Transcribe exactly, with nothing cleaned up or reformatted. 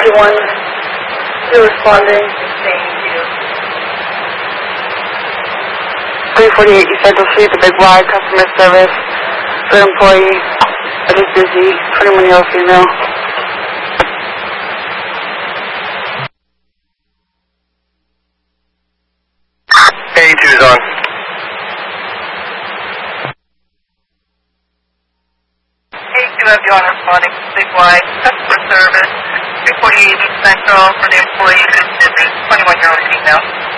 fifty-one, you're responding. Thank you. three forty-eight, you said to see the Big Y, customer service, good employee, I was busy, twenty-one year old female. eighty-two is on. eighty-two F D one responding to Big Y, customer service, three forty-eight Central for the employee who's busy, twenty-one year old female.